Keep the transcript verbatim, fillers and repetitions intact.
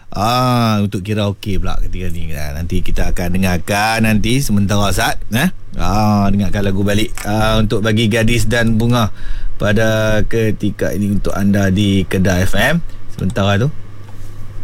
Ah, untuk karaoke pula ketika ni. Nah, nanti kita akan dengarkan nanti sementara saat eh? ah, dengarkan lagu balik ah, untuk bagi gadis dan bunga pada ketika ini untuk anda di Kedah F M. Sementara tu